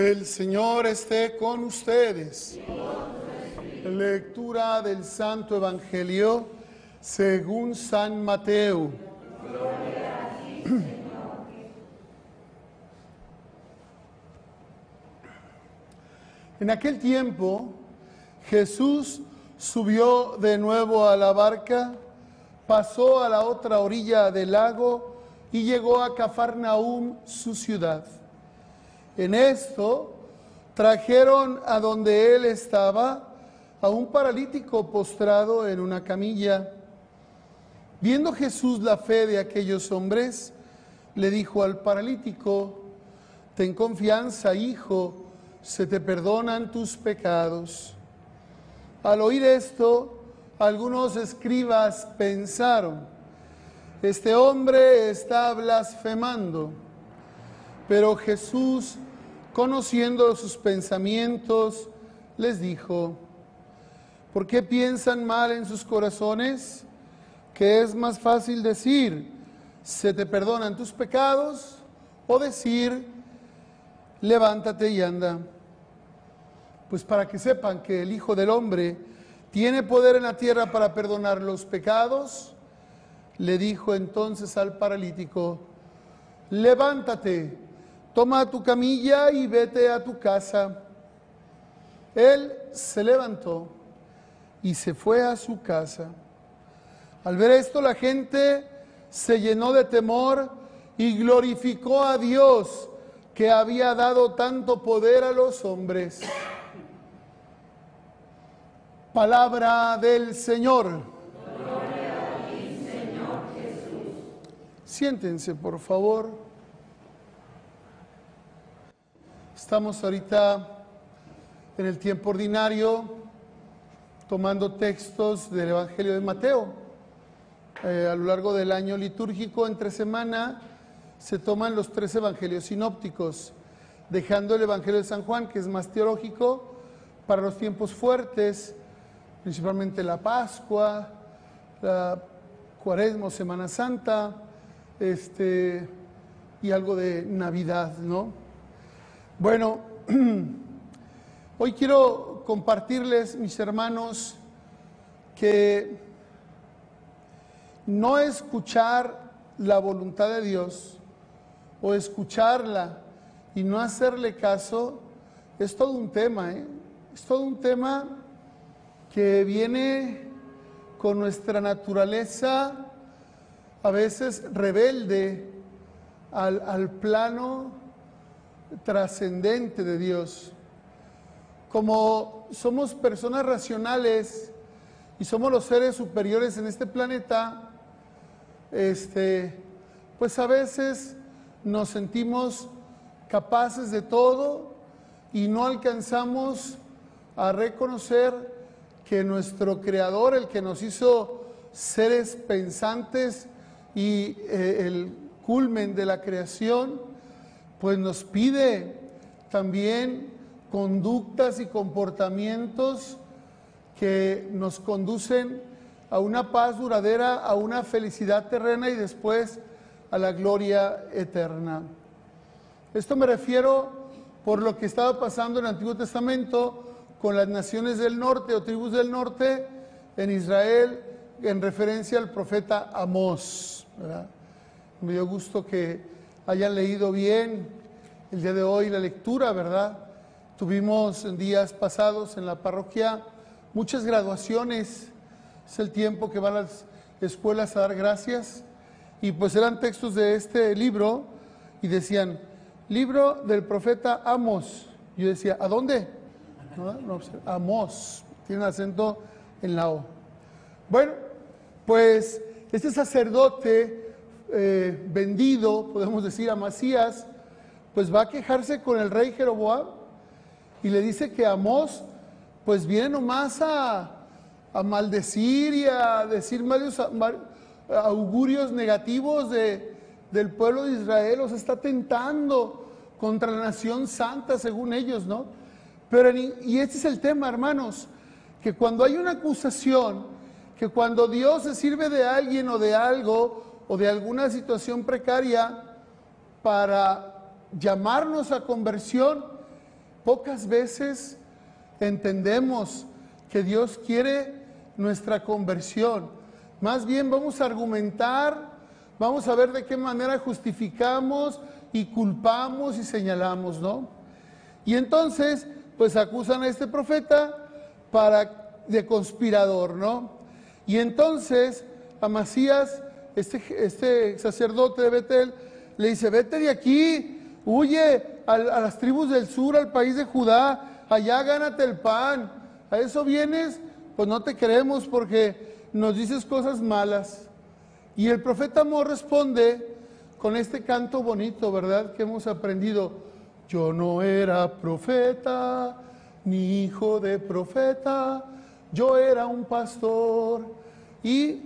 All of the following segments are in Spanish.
El Señor esté con ustedes. Lectura del Santo Evangelio según San Mateo. Gloria a ti, Señor. En aquel tiempo, Jesús subió de nuevo a la barca, pasó a la otra orilla del lago y llegó a Cafarnaúm, su ciudad. En esto trajeron a donde él estaba a un paralítico postrado en una camilla. Viendo Jesús la fe de aquellos hombres, le dijo al paralítico: ten confianza, hijo, se te perdonan tus pecados. Al oír esto, algunos escribas pensaron: este hombre está blasfemando. Pero Jesús, conociendo sus pensamientos, les dijo: ¿por qué piensan mal en sus corazones? ¿Qué es más fácil decir, se te perdonan tus pecados? O decir, levántate y anda. Pues para que sepan que el Hijo del Hombre tiene poder en la tierra para perdonar los pecados, le dijo entonces al paralítico: levántate, toma tu camilla y vete a tu casa. Él se levantó y se fue a su casa. Al ver esto, la gente se llenó de temor y glorificó a Dios, que había dado tanto poder a los hombres. Palabra del Señor. Gloria a ti, Señor Jesús. Siéntense, por favor. Estamos ahorita en el tiempo ordinario tomando textos del Evangelio de Mateo. A lo largo del año litúrgico, entre semana, se toman los 3 evangelios sinópticos, dejando el Evangelio de San Juan, que es más teológico, para los tiempos fuertes, principalmente la Pascua, la Cuaresma o Semana Santa, y algo de Navidad, ¿no? Bueno, hoy quiero compartirles, mis hermanos, que no escuchar la voluntad de Dios o escucharla y no hacerle caso es todo un tema, ¿eh? Es todo un tema que viene con nuestra naturaleza a veces rebelde al plano trascendente de Dios. Como somos personas racionales y somos los seres superiores en este planeta, pues a veces nos sentimos capaces de todo y no alcanzamos a reconocer que nuestro Creador, el que nos hizo seres pensantes y el culmen de la creación, pues nos pide también conductas y comportamientos que nos conducen a una paz duradera, a una felicidad terrena y después a la gloria eterna. Esto me refiero por lo que estaba pasando en el Antiguo Testamento con las naciones del norte o tribus del norte en Israel, en referencia al profeta Amós, ¿verdad? Me dio gusto que hayan leído bien el día de hoy la lectura, ¿verdad? Tuvimos en días pasados en la parroquia muchas graduaciones. Es el tiempo que van las escuelas a dar gracias. Y pues eran textos de este libro y decían, libro del profeta Amós. Yo decía, ¿a dónde? No, Amós, tiene acento en la O. Bueno, pues este sacerdote vendido, podemos decir, Amasías, pues va a quejarse con el rey Jeroboam y le dice que Amós pues viene nomás a maldecir y a decir varios augurios negativos del pueblo de Israel, o sea, está tentando contra la nación santa según ellos, ¿no? Y este es el tema, hermanos, que cuando hay una acusación, que cuando Dios se sirve de alguien o de algo o de alguna situación precaria para llamarnos a conversión, pocas veces entendemos que Dios quiere nuestra conversión. Más bien vamos a argumentar, vamos a ver de qué manera justificamos y culpamos y señalamos, ¿no? Y entonces, pues acusan a este profeta de conspirador, ¿no? Y entonces Amasías, este sacerdote de Betel, le dice: vete de aquí, huye a las tribus del sur, al país de Judá, allá gánate el pan. ¿A eso vienes? Pues no te queremos porque nos dices cosas malas. Y el profeta Amós responde con este canto bonito, ¿verdad?, que hemos aprendido: yo no era profeta, ni hijo de profeta, yo era un pastor y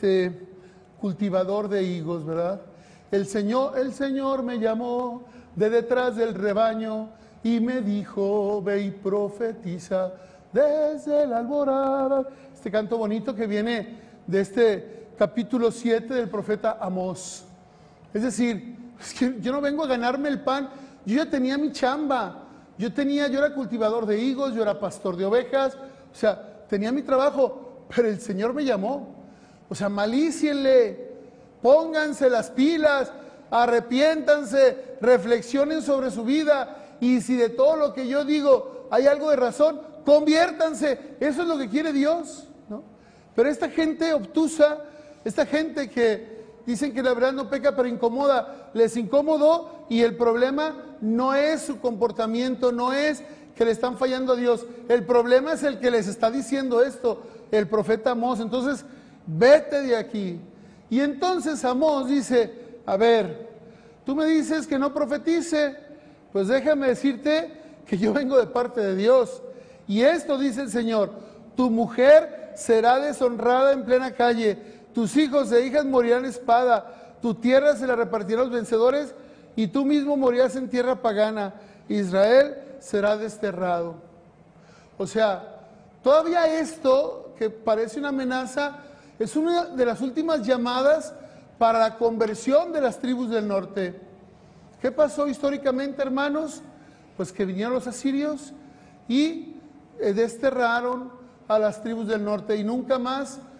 cultivador de higos, ¿verdad? El Señor me llamó de detrás del rebaño y me dijo: ve y profetiza desde la alborada. Este canto bonito que viene de este capítulo 7 del profeta Amós. Es decir, es que yo no vengo a ganarme el pan, yo ya tenía mi chamba, yo era cultivador de higos, yo era pastor de ovejas, o sea, tenía mi trabajo, pero el Señor me llamó. O sea, malícienle, pónganse las pilas, arrepiéntanse, reflexionen sobre su vida, y si de todo lo que yo digo hay algo de razón, conviértanse. Eso es lo que quiere Dios, ¿no? Pero esta gente obtusa, esta gente que dicen que la verdad no peca pero incomoda, les incomodó, y el problema no es su comportamiento, no es que le están fallando a Dios, el problema es el que les está diciendo esto, el profeta Amós. Entonces, vete de aquí. Y entonces Amós dice: a ver, tú me dices que no profetice, pues déjame decirte que yo vengo de parte de Dios. Y esto dice el Señor: tu mujer será deshonrada en plena calle, tus hijos e hijas morirán espada, tu tierra se la repartirán los vencedores, y tú mismo morirás en tierra pagana. Israel será desterrado. O sea, todavía esto, que parece una amenaza, es una de las últimas llamadas para la conversión de las tribus del norte. ¿Qué pasó históricamente, hermanos? Pues que vinieron los asirios y desterraron a las tribus del norte, y nunca más